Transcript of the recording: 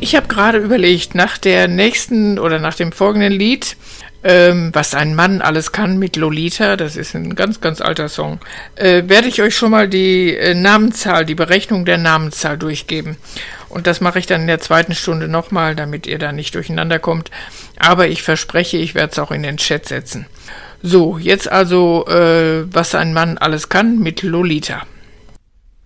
Ich habe gerade überlegt, nach der nächsten oder nach dem folgenden Lied, was ein Mann alles kann mit Lolita, das ist ein ganz, ganz alter Song, werde ich euch schon mal die Namenzahl, die Berechnung der Namenzahl durchgeben. Und das mache ich dann in der zweiten Stunde nochmal, damit ihr da nicht durcheinander kommt. Aber ich verspreche, ich werde es auch in den Chat setzen. So, jetzt also, was ein Mann alles kann mit Lolita.